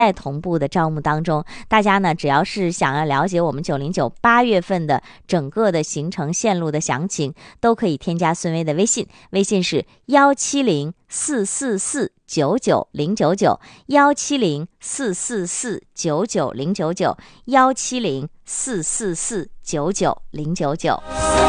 在同步的招募当中，大家呢只要是想要了解我们909 8月份的整个的行程线路的详情，都可以添加孙薇的微信，微信是17044499099，17044499099，17044499099。